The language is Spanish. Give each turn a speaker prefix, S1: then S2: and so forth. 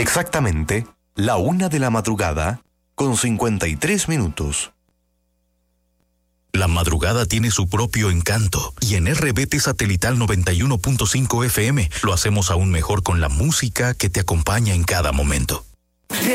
S1: Exactamente, la 1:00 con 53 minutos.
S2: La madrugada tiene su propio encanto y en RBT Satelital 91.5 FM lo hacemos aún mejor con la música que te acompaña en cada momento.